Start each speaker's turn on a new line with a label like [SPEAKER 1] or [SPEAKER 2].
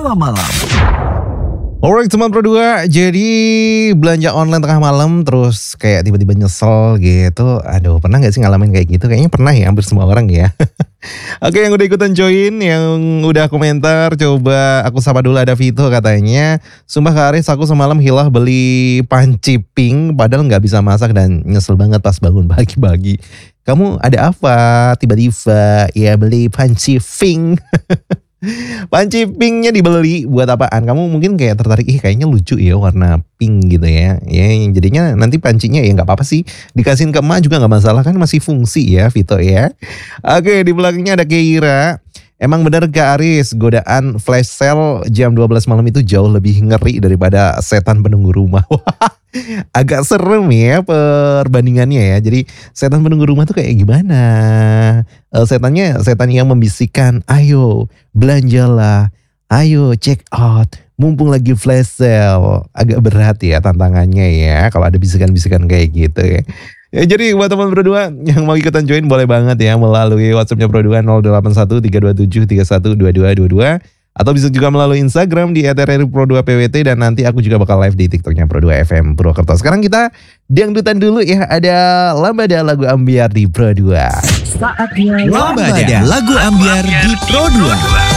[SPEAKER 1] Jawa Malam.
[SPEAKER 2] Alright teman Pro 2, jadi belanja online tengah malam terus kayak tiba-tiba nyesel gitu. Aduh, pernah gak sih ngalamin kayak gitu? Kayaknya pernah ya, hampir semua orang ya. Oke, yang udah ikutan join, yang udah komentar, coba aku sapa dulu. Ada Vito katanya, sumpah Kak Aris, aku semalam hilah beli panci pink padahal gak bisa masak dan nyesel banget pas bangun pagi-pagi. Kamu ada apa? Tiba-tiba ya beli panci pink. Panci pinknya dibeli buat apaan? Kamu mungkin kayak tertarik, kayaknya lucu ya warna pink gitu ya. Ya jadinya nanti pancinya ya nggak apa-apa sih. Dikasihin ke emak juga nggak masalah kan, masih fungsi ya Vito ya. Oke, di belakangnya ada Keira. Emang bener Kak Aris, godaan flash sale jam 12 malam itu jauh lebih ngeri daripada setan penunggu rumah. Agak serem ya perbandingannya ya. Jadi setan penunggu rumah tuh kayak gimana? Setannya setan yang membisikkan, ayo belanjalah, ayo check out, mumpung lagi flash sale. Agak berat ya tantangannya ya kalau ada bisikan-bisikan kayak gitu ya. Ya, jadi buat teman Pro 2 yang mau ikutan join boleh banget ya melalui WhatsApp-nya Pro 2 081327312222 atau bisa juga melalui Instagram di @rrpro2pwt dan nanti aku juga bakal live di TikToknya Pro 2 FM Purwokerto. Sekarang kita dangdutan dulu ya, ada Lambada lagu Ambiar di Pro 2.
[SPEAKER 1] Saatnya Lambada lagu Ambiar di Pro 2.